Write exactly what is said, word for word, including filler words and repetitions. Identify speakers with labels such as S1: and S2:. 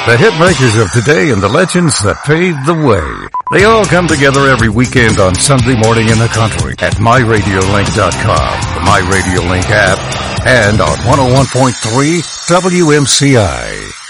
S1: The hit makers of today and the legends that paved the way. They all come together every weekend on Sunday morning in the country at my radio link dot com, the MyRadioLink app, and on one oh one point three W M C I.